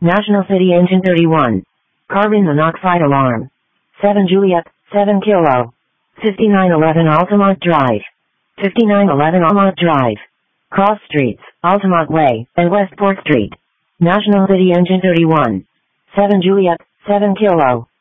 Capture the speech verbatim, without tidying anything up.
National City Engine thirty-one. Carbon monoxide alarm. seven Juliet, seven Kilo. fifty-nine eleven Altamont Drive. fifty-nine eleven Altamont Drive. Cross Streets, Altamont Way, and Westport Street. National City Engine thirty-one. seven Juliet, seven Kilo.